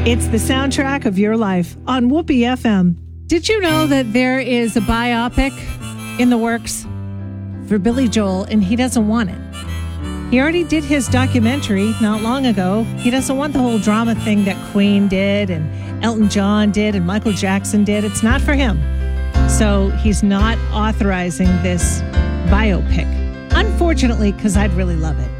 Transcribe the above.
It's the soundtrack of your life on Whoopee FM. Did you know that there is a biopic in the works for Billy Joel, and he doesn't want it? He already did his documentary not long ago. He doesn't want the whole drama thing that Queen did and Elton John did and Michael Jackson did. It's not for him. So he's not authorizing this biopic. Unfortunately, because I'd really love it.